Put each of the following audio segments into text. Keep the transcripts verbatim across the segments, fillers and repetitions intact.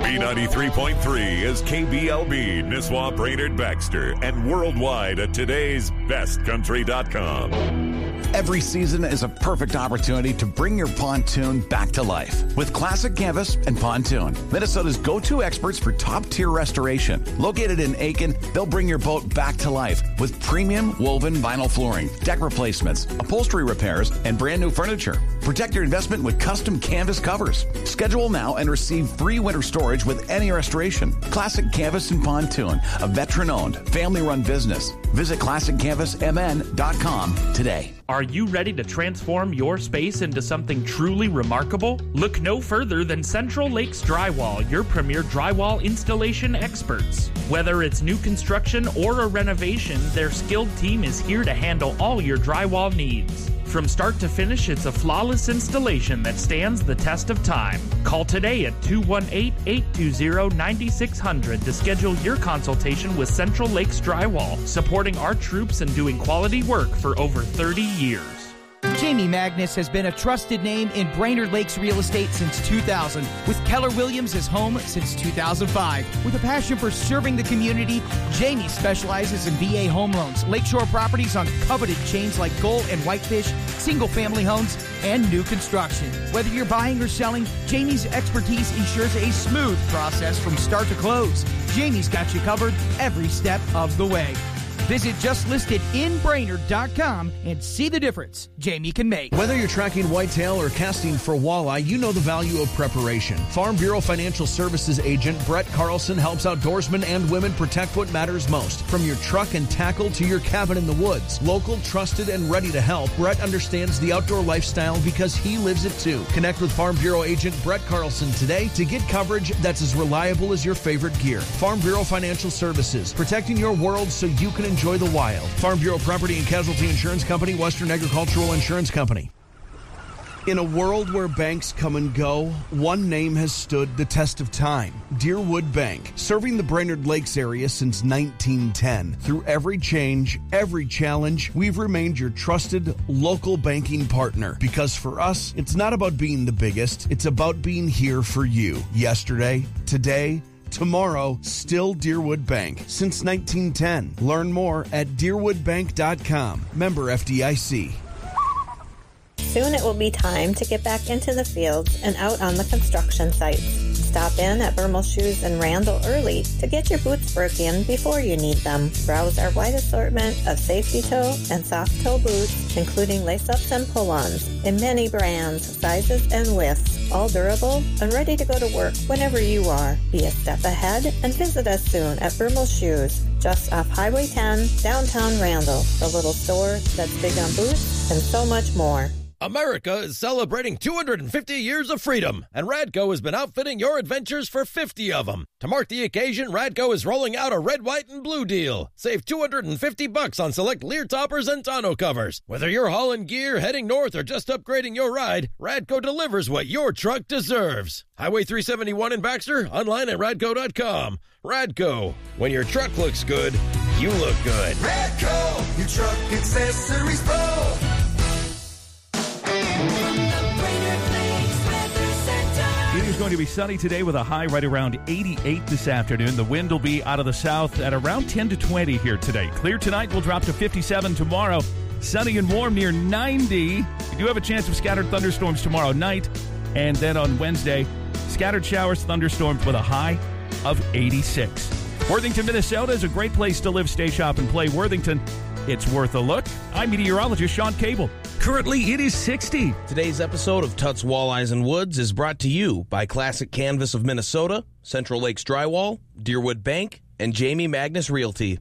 B ninety-three point three is K B L B, Nisswa, Brainerd, Baxter, and worldwide at today's best country dot com. Every season is a perfect opportunity to bring your pontoon back to life with Classic Canvas and Pontoon, Minnesota's go-to experts for top-tier restoration. Located in Aiken, they'll bring your boat back to life with premium woven vinyl flooring, deck replacements, upholstery repairs, and brand new furniture. Protect your investment with custom canvas covers. Schedule now and receive free winter storage with any restoration. Classic Canvas and Pontoon, a veteran-owned, family-run business. Visit classic canvas m n dot com today. Are you ready to transform your space into something truly remarkable? Look no further than Central Lakes Drywall, your premier drywall installation experts. Whether it's new construction or a renovation, their skilled team is here to handle all your drywall needs. From start to finish, it's a flawless installation that stands the test of time. Call today at two one eight, eight two zero, nine six zero zero to schedule your consultation with Central Lakes Drywall, supporting our troops and doing quality work for over thirty years. Jamie Magnus has been a trusted name in Brainerd Lakes real estate since two thousand, with Keller Williams as home since two thousand five. With a passion for serving the community, Jamie specializes in V A home loans, lakeshore properties on coveted chains like Gull and Whitefish, single-family homes, and new construction. Whether you're buying or selling, Jamie's expertise ensures a smooth process from start to close. Jamie's got you covered every step of the way. Visit just listed in brainerd dot com and see the difference Jamie can make. Whether you're tracking whitetail or casting for walleye, you know the value of preparation. Farm Bureau Financial Services agent Brett Carlson helps outdoorsmen and women protect what matters most. From your truck and tackle to your cabin in the woods. Local, trusted, and ready to help, Brett understands the outdoor lifestyle because he lives it too. Connect with Farm Bureau agent Brett Carlson today to get coverage that's as reliable as your favorite gear. Farm Bureau Financial Services, protecting your world so you can enjoy Enjoy the wild. Farm Bureau Property and Casualty Insurance Company, Western Agricultural Insurance Company. In a world where banks come and go, one name has stood the test of time. Deerwood Bank, serving the Brainerd Lakes area since nineteen ten. Through every change, every challenge, we've remained your trusted local banking partner. Because for us, it's not about being the biggest, it's about being here for you. Yesterday, today, tomorrow, still Deerwood Bank. Since nineteen ten. Learn more at deerwood bank dot com. Member F D I C. Soon it will be time to get back into the fields and out on the construction sites. Stop in at Bermal Shoes in Randall early to get your boots broken before you need them. Browse our wide assortment of safety toe and soft toe boots, including lace-ups and pull-ons, in many brands, sizes, and widths, all durable and ready to go to work whenever you are. Be a step ahead and visit us soon at Bermal Shoes, just off Highway ten, downtown Randall, the little store that's big on boots and so much more. America is celebrating two hundred fifty years of freedom, and Radco has been outfitting your adventures for fifty of them. To mark the occasion, Radco is rolling out a red, white, and blue deal. Save two hundred fifty bucks on select Lear toppers and tonneau covers. Whether you're hauling gear, heading north, or just upgrading your ride, Radco delivers what your truck deserves. Highway three seventy-one in Baxter, online at radco dot com. Radco, when your truck looks good, you look good. Radco, your truck accessories pro. It is going to be sunny today with a high right around eighty-eight this afternoon. The wind will be out of the south at around ten to twenty here today. Clear tonight, will drop to fifty-seven tomorrow. Sunny and warm near ninety. We do have a chance of scattered thunderstorms tomorrow night. And then on Wednesday, scattered showers, thunderstorms with a high of eighty-six. Worthington, Minnesota is a great place to live, stay, shop, and play. Worthington, it's worth a look. I'm meteorologist Sean Cable. Currently, it is sixty. Today's episode of Tut's Walleyes and Woods is brought to you by Classic Canvas of Minnesota, Central Lakes Drywall, Deerwood Bank, and Jamie Magnus Realty.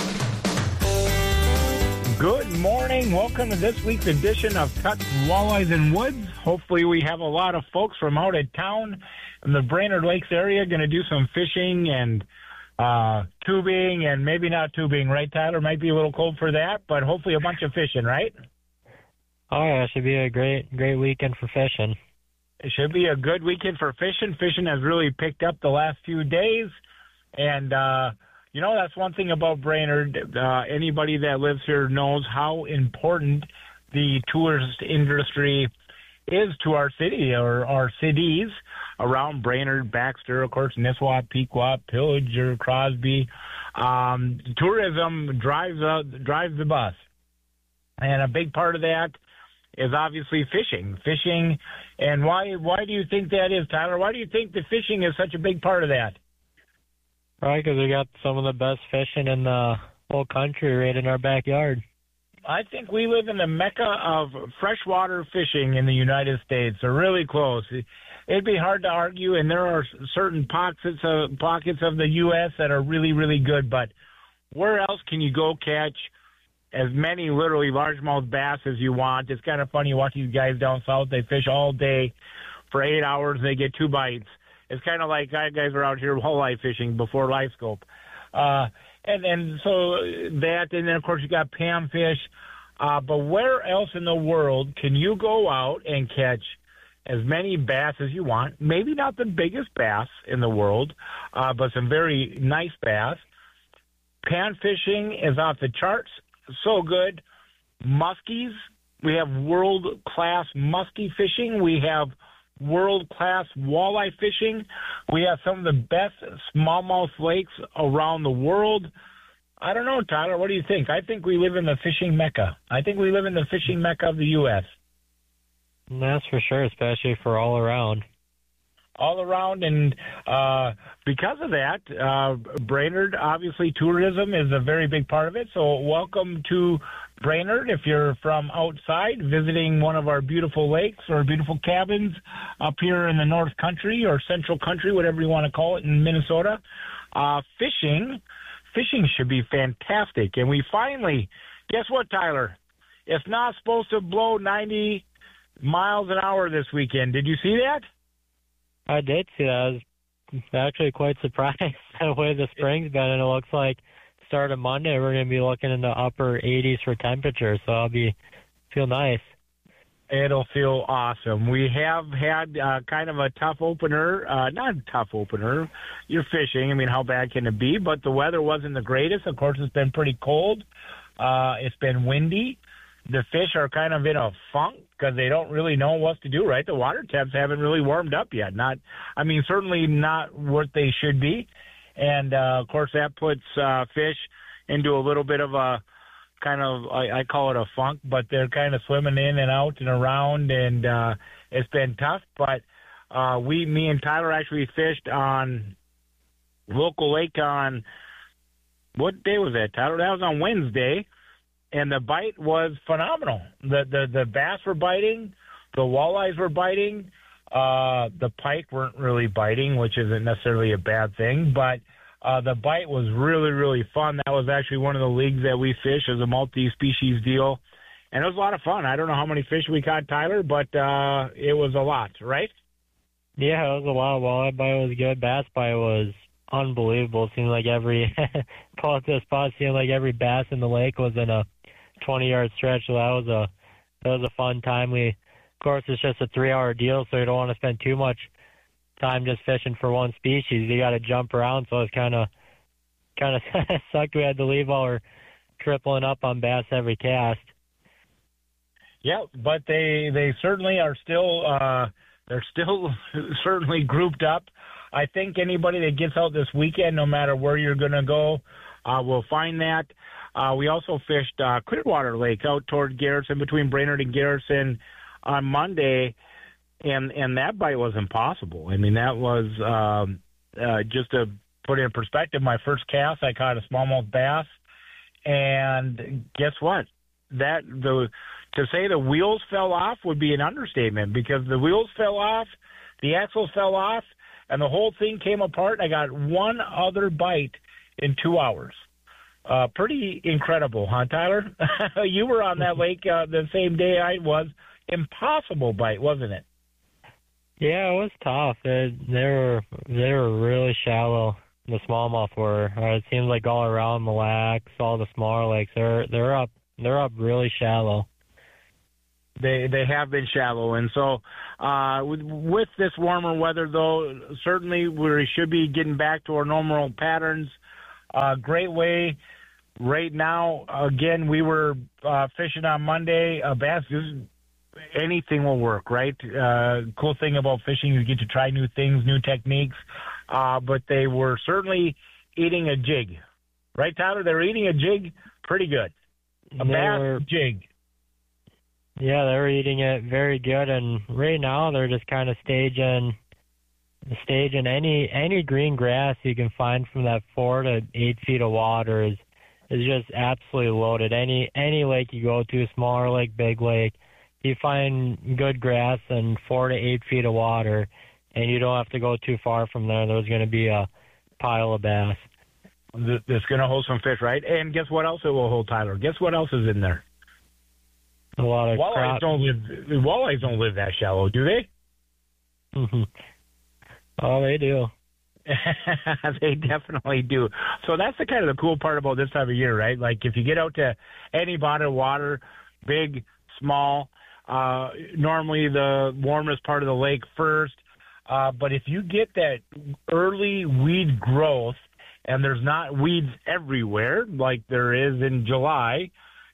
Good morning. Welcome to this week's edition of Tut's Walleyes and Woods. Hopefully we have a lot of folks from out of town in the Brainerd Lakes area going to do some fishing and uh, tubing, and maybe not tubing, right, Tyler? Might be a little cold for that, but hopefully a bunch of fishing, right? Oh, yeah, it should be a great, great weekend for fishing. It should be a good weekend for fishing. Fishing has really picked up the last few days, and, uh, you know, that's one thing about Brainerd. Uh, anybody that lives here knows how important the tourist industry is to our city or our cities. around Brainerd, Baxter, of course, Nisswa, Pequot, Pillager, Crosby. Um, tourism drives uh, drives the bus, and a big part of that is obviously fishing. Fishing, and why why do you think that is, Tyler? Why do you think the fishing is such a big part of that? Right, because we got some of the best fishing in the whole country right in our backyard. I think we live in the mecca of freshwater fishing in the United States. They're really close. It'd be hard to argue, and there are certain pockets of, pockets of the U S that are really, really good, but where else can you go catch as many literally largemouth bass as you want? It's kind of funny. You watch these guys down south. They fish all day for eight hours. They get two bites. It's kind of like guys are out here walleye fishing before live scope. Uh, and, and so that, and then, of course, you got panfish. Uh, but where else in the world can you go out and catch as many bass as you want? Maybe not the biggest bass in the world, uh, but some very nice bass. Pan fishing is off the charts. So good. Muskies. We have world-class muskie fishing. We have world-class walleye fishing. We have some of the best smallmouth lakes around the world. I don't know, Tyler. What do you think? I think we live in the fishing mecca. I think we live in the fishing mecca of the U S That's for sure, especially for all around. All around, and uh, because of that, uh, Brainerd, obviously tourism is a very big part of it. So welcome to Brainerd if you're from outside visiting one of our beautiful lakes or beautiful cabins up here in the North Country or Central Country, whatever you want to call it, in Minnesota. Uh, fishing, fishing should be fantastic. And we finally, guess what, Tyler? It's not supposed to blow ninety miles an hour this weekend. Did you see that? I did see that. I was actually quite surprised the way the spring's been, and it looks like start of Monday we're going to be looking in the upper eighties for temperature, so I'll be feel nice. It'll feel awesome. We have had uh, kind of a tough opener, uh, not a tough opener. You're fishing. I mean, how bad can it be? But the weather wasn't the greatest. Of course, it's been pretty cold. Uh, it's been windy. The fish are kind of in a funk because they don't really know what to do, right? The water temps haven't really warmed up yet. Not, I mean, certainly not what they should be. And, uh, of course, that puts uh, fish into a little bit of a kind of, I, I call it a funk, but they're kind of swimming in and out and around, and uh, it's been tough. But uh, we, me and Tyler actually fished on local lake on, what day was that, Tyler? That was on Wednesday. And the bite was phenomenal. The the the bass were biting, the walleyes were biting, uh, the pike weren't really biting, which isn't necessarily a bad thing. But uh, the bite was really really fun. That was actually one of the leagues that we fish as a multi-species deal, and it was a lot of fun. I don't know how many fish we caught, Tyler, but uh, it was a lot, right? Yeah, it was a lot. Walleye bite was good. Bass bite was unbelievable. It seemed like every call it this spot seemed like every bass in the lake was in a twenty-yard stretch. So that was a that was a fun time. We, of course, it's just a three-hour deal, so you don't want to spend too much time just fishing for one species. You got to jump around, so it's kind of kind of sucked. We had to leave while we're tripling up on bass every cast. Yeah, but they they certainly are still uh, they're still certainly grouped up. I think anybody that gets out this weekend, no matter where you're going to go, uh, will find that. Uh, we also fished uh, Clearwater Lake out toward Garrison, between Brainerd and Garrison on Monday, and and that bite was impossible. I mean, that was um, uh, just to put it in perspective, my first cast, I caught a smallmouth bass, and guess what? That the to say the wheels fell off would be an understatement, because the wheels fell off, the axles fell off, and the whole thing came apart. I got one other bite in two hours. Uh, pretty incredible, huh, Tyler? You were on that lake uh, the same day I was. Impossible bite, wasn't it? Yeah, it was tough. It, they were they were really shallow. The smallmouth were. Uh, it seems like all around Mille Lacs, all the smaller lakes, they're they're up they're up really shallow. They they have been shallow, and so uh, with, with this warmer weather, though, certainly we should be getting back to our normal patterns. Uh, great way. Right now, again, we were uh, fishing on Monday. Uh, bass, just anything will work, right? Uh, cool thing about fishing, you get to try new things, new techniques. Uh, but they were certainly eating a jig. Right, Tyler? They were eating a jig pretty good. A They bass were- jig. Yeah, they were eating it very good, and right now they're just kind of staging, staging any any green grass you can find from that four to eight feet of water is is just absolutely loaded. Any any lake you go to, smaller lake, big lake, you find good grass and four to eight feet of water, and you don't have to go too far from there. There's going to be a pile of bass. Th- That's going to hold some fish, right? And guess what else it will hold, Tyler? Guess what else is in there? A lot of Walleyes crop. don't live. Walleyes don't live that shallow, do they? Mm-hmm. Oh, they do. They definitely do. So that's the kind of the cool part about this time of year, right? Like if you get out to any body of water, big, small, uh, normally the warmest part of the lake first. Uh, but if you get that early weed growth, and there's not weeds everywhere like there is in July,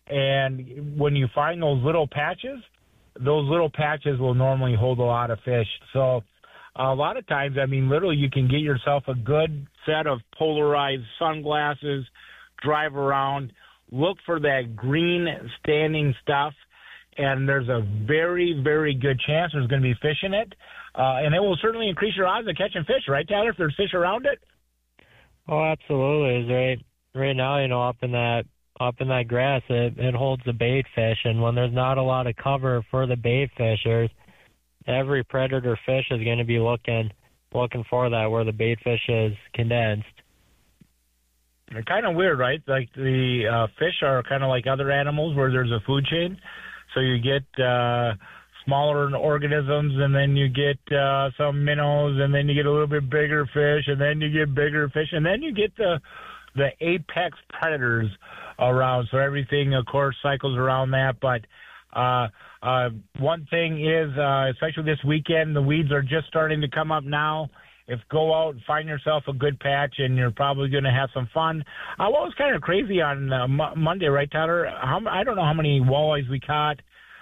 and when you find those little patches, those little patches will normally hold a lot of fish. So a lot of times, I mean, literally you can get yourself a good set of polarized sunglasses, drive around, look for that green standing stuff, and there's a very, very good chance there's going to be fish in it. Uh, and it will certainly increase your odds of catching fish, right, Tyler, if there's fish around it? Oh, absolutely. It's right, right now, you know, up in that up in that grass, it, it holds the bait fish, and when there's not a lot of cover for the bait fishers, every predator fish is going to be looking looking for that where the bait fish is condensed. They're kind of weird, right? Like the uh, fish are kind of like other animals where there's a food chain. So you get uh, smaller organisms, and then you get uh, some minnows, and then you get a little bit bigger fish, and then you get bigger fish, and then you get the the apex predators around. So everything, of course, cycles around that. But uh, uh, one thing is, uh, especially this weekend, the weeds are just starting to come up now. If go out and find yourself a good patch, and you're probably going to have some fun. Uh, what was kind of crazy on uh, Mo- Monday, right, Tyler? How, I don't know how many walleyes we caught.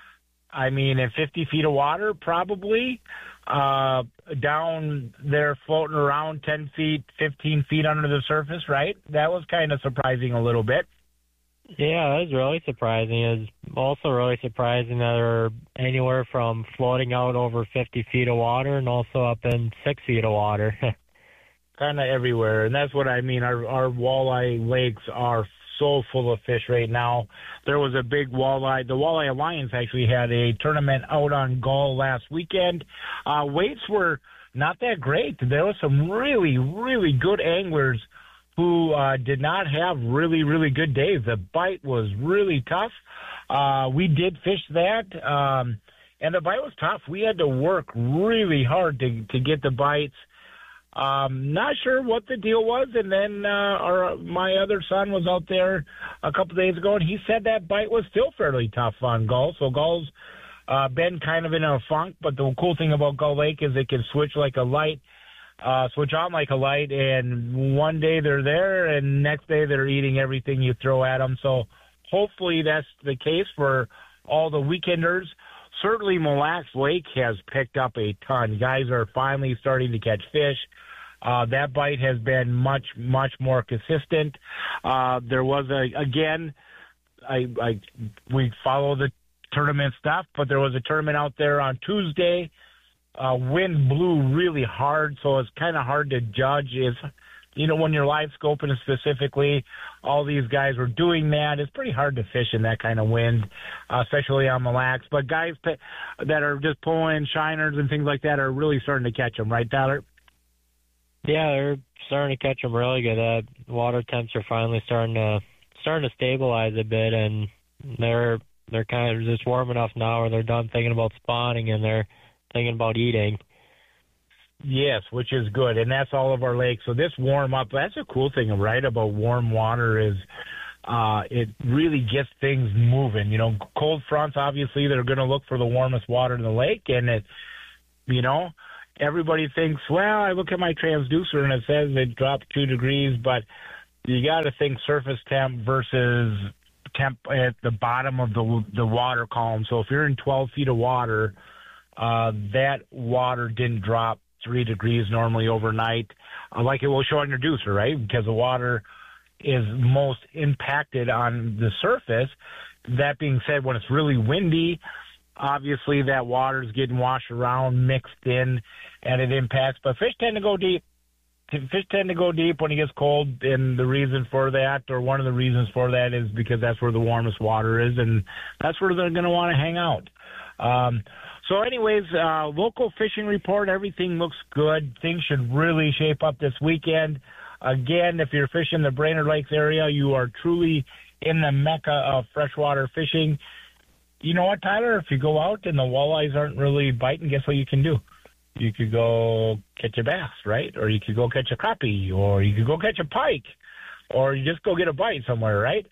I mean, in fifty feet of water, probably. Uh, down there floating around ten feet, fifteen feet under the surface, right? That was kind of surprising a little bit. Yeah, that was really surprising. It was also really surprising that they're anywhere from floating out over fifty feet of water and also up in six feet of water. Kind of everywhere, and that's what I mean. Our, our walleye lakes are so full of fish right now. There was a big walleye. The Walleye Alliance actually had a tournament out on Gull last weekend. Uh, weights were not that great. There was some really, really good anglers who uh, did not have really, really good days. The bite was really tough. Uh, we did fish that, um, and the bite was tough. We had to work really hard to to get the bites. Um, not sure what the deal was, and then uh, our my other son was out there a couple days ago, and he said that bite was still fairly tough on Gull. So Gull's uh, been kind of in a funk, but the cool thing about Gull Lake is it can switch like a light. Uh, switch on like a light, and one day they're there, and next day they're eating everything you throw at them. So hopefully that's the case for all the weekenders. Certainly Mille Lacs Lake has picked up a ton. Guys are finally starting to catch fish. Uh, that bite has been much, much more consistent. Uh, there was a, again, I, I, we follow the tournament stuff, but there was a tournament out there on Tuesday. Uh, wind blew really hard, so it's kind of hard to judge. If, you know, when you're live scoping specifically, all these guys were doing that. It's pretty hard to fish in that kind of wind, uh, especially on Mille Lacs. But guys that are just pulling shiners and things like that are really starting to catch them, right, Tyler? Yeah, they're starting to catch them really good. Uh, water temps are finally starting to starting to stabilize a bit, and they're they're kind of just warm enough now where they're done thinking about spawning and they're thinking about eating. Yes, which is good, and that's all of our lakes. So this warm up, that's a cool thing, right, about warm water is uh, it really gets things moving. You know, cold fronts, obviously, they're going to look for the warmest water in the lake, and it, you know, everybody thinks, well, I look at my transducer and it says it dropped two degrees, but you got to think surface temp versus temp at the bottom of the the water column. So if you're in twelve feet of water, uh, that water didn't drop three degrees normally overnight, uh, like it will show on your deucer, right? Because the water is most impacted on the surface. That being said, when it's really windy, obviously that water is getting washed around, mixed in, and it impacts. But fish tend to go deep. Fish tend to go deep when it gets cold, and the reason for that, or one of the reasons for that, is because that's where the warmest water is, and that's where they're going to want to hang out. Um, so anyways, uh, local fishing report, everything looks good. Things should really shape up this weekend. Again, if you're fishing the Brainerd Lakes area, you are truly in the mecca of freshwater fishing. You know what, Tyler? If you go out and the walleyes aren't really biting, guess what you can do? You could go catch a bass, right? Or you could go catch a crappie, or you could go catch a pike, or you just go get a bite somewhere, right?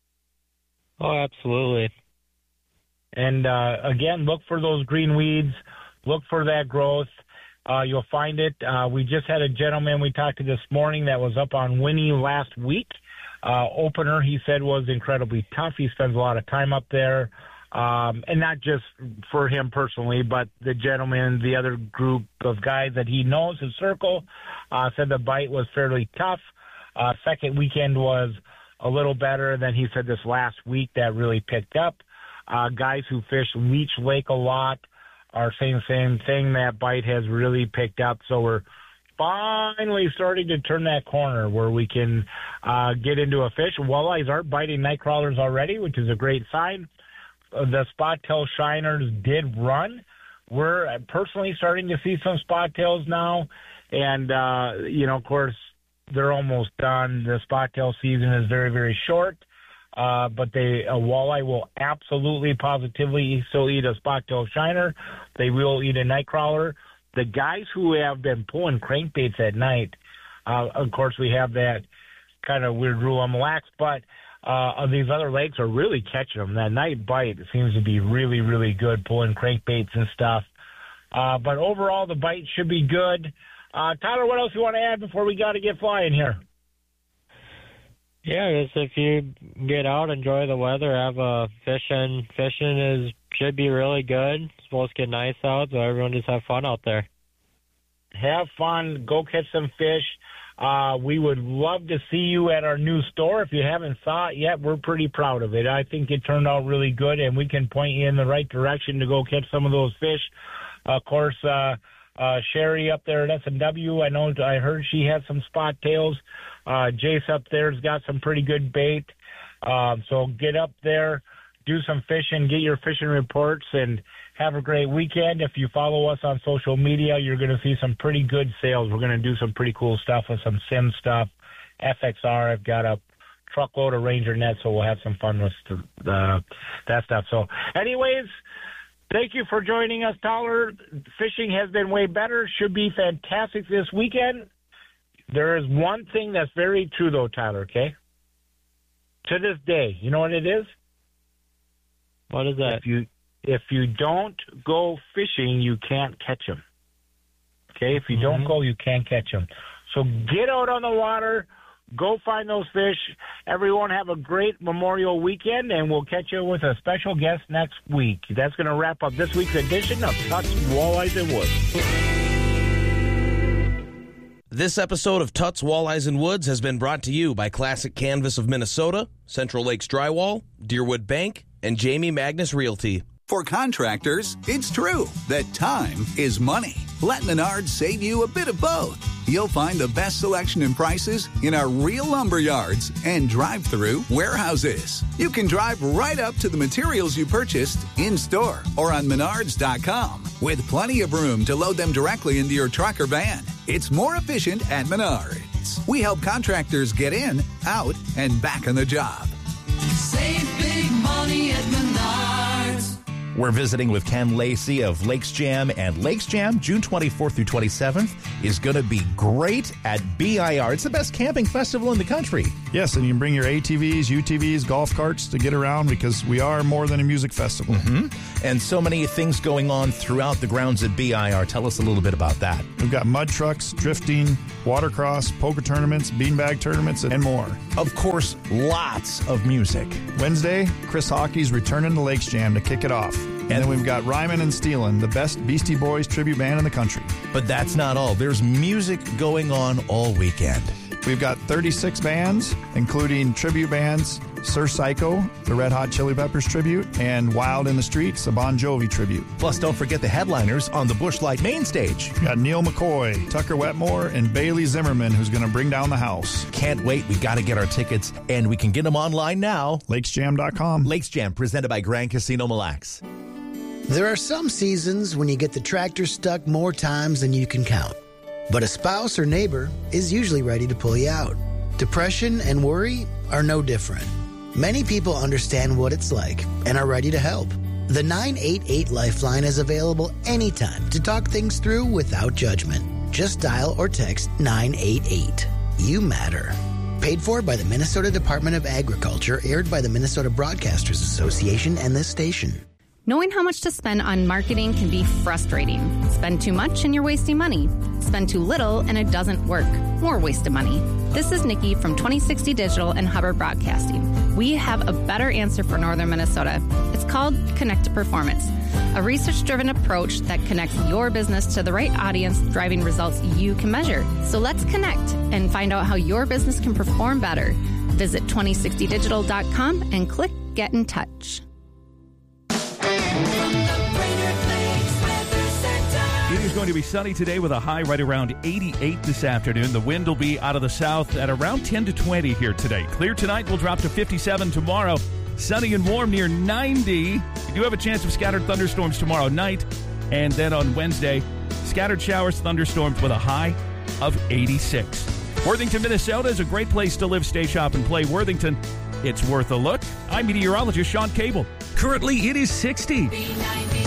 Oh, absolutely. And, uh, again, look for those green weeds. Look for that growth. Uh, you'll find it. Uh, we just had a gentleman we talked to this morning that was up on Winnie last week. Uh, opener, he said, was incredibly tough. He spends a lot of time up there. Um, and not just for him personally, but the gentleman, the other group of guys that he knows, his circle, uh, said the bite was fairly tough. Uh, second weekend was a little better. Then he said this last week that really picked up. Uh, guys who fish Leech Lake a lot are saying the same thing. That bite has really picked up. So we're finally starting to turn that corner where we can uh, get into a fish. Walleyes aren't biting night crawlers already, which is a great sign. The spot tail shiners did run. We're personally starting to see some spot tails now. And, uh, you know, of course, they're almost done. The spot tail season is very, very short. Uh, but they, a walleye will absolutely, positively still eat a spot tail shiner. They will eat a night crawler. The guys who have been pulling crankbaits at night, uh, of course, we have that kind of weird rule on Mille Lacs, but Uh, these other lakes are really catching them. That night bite seems to be really, really good, pulling crankbaits and stuff. Uh, but overall, the bite should be good. Uh, Tyler, what else you want to add before we got to get flying here? Yeah, just if you get out, enjoy the weather, have a fishing. Fishing is should be really good. It's supposed to get nice out, so everyone just have fun out there. Have fun. Go catch some fish. Uh, we would love to see you at our new store. If you haven't saw it yet, we're pretty proud of it. I think it turned out really good, and we can point you in the right direction to go catch some of those fish. Uh, of course, uh, uh, Sherry up there at S and W, I know I heard she had some spot tails. Uh, Jace up there's got some pretty good bait. Um, so get up there, do some fishing, get your fishing reports, and have a great weekend. If you follow us on social media, you're going to see some pretty good sales. We're going to do some pretty cool stuff with some sim stuff. F X R, I've got a truckload of Ranger nets, so we'll have some fun with the, that stuff. So anyways, thank you for joining us, Tyler. Fishing has been way better. Should be fantastic this weekend. There is one thing that's very true, though, Tyler, okay? To this day, you know what it is? What is that? If you If you don't go fishing, you can't catch them. Okay? If you mm-hmm. don't go, you can't catch them. So get out on the water. Go find those fish. Everyone have a great Memorial weekend, and we'll catch you with a special guest next week. That's going to wrap up this week's edition of Tuts, Walleyes, and Woods. This episode of Tuts, Walleyes, and Woods has been brought to you by Classic Canvas of Minnesota, Central Lakes Drywall, Deerwood Bank, and Jamie Magnus Realty. For contractors, it's true that time is money. Let Menards save you a bit of both. You'll find the best selection and prices in our real lumber yards and drive-through warehouses. You can drive right up to the materials you purchased in-store or on menards dot com with plenty of room to load them directly into your truck or van. It's more efficient at Menards. We help contractors get in, out, and back on the job. Save big money at Menards. We're visiting with Ken Lacey of Lakes Jam, and Lakes Jam, June twenty-fourth through twenty-seventh, is going to be great at B I R. It's the best camping festival in the country. Yes, and you can bring your A T Vs, U T Vs, golf carts to get around because we are more than a music festival. Mm-hmm. And so many things going on throughout the grounds at B I R. Tell us a little bit about that. We've got mud trucks, drifting, watercross, poker tournaments, beanbag tournaments, and more. Of course, lots of music. Wednesday, Chris Hockey's returning to Lakes Jam to kick it off. And then we've got Ryman and Steelin', the best Beastie Boys tribute band in the country. But that's not all. There's music going on all weekend. We've got thirty-six bands, including tribute bands, Sir Psycho, the Red Hot Chili Peppers tribute, and Wild in the Streets, a Bon Jovi tribute. Plus, don't forget the headliners on the Busch Light main stage. We've got Neil McCoy, Tucker Wetmore, and Bailey Zimmerman, who's going to bring down the house. Can't wait. We got to get our tickets, and we can get them online now. Lakes Jam dot com. Lakes Jam, presented by Grand Casino Mille Lacs. There are some seasons when you get the tractor stuck more times than you can count. But a spouse or neighbor is usually ready to pull you out. Depression and worry are no different. Many people understand what it's like and are ready to help. The nine eight eight Lifeline is available anytime to talk things through without judgment. Just dial or text nine eight eight. You matter. Paid for by the Minnesota Department of Agriculture, aired by the Minnesota Broadcasters Association and this station. Knowing how much to spend on marketing can be frustrating. Spend too much and you're wasting money. Spend too little and it doesn't work. More wasted money. This is Nikki from twenty sixty Digital and Hubbard Broadcasting. We have a better answer for Northern Minnesota. It's called Connect to Performance, a research-driven approach that connects your business to the right audience, driving results you can measure. So let's connect and find out how your business can perform better. Visit twenty sixty digital dot com and click Get in Touch. It is going to be sunny today with a high right around eighty-eight this afternoon. The wind will be out of the south at around ten to twenty here today. Clear tonight, will drop to fifty-seven tomorrow. Sunny and warm near ninety. You do have a chance of scattered thunderstorms tomorrow night. And then on Wednesday, scattered showers, thunderstorms with a high of eighty-six. Worthington, Minnesota is a great place to live, stay, shop, and play. Worthington, it's worth a look. I'm meteorologist Sean Cable. Currently, it is sixty.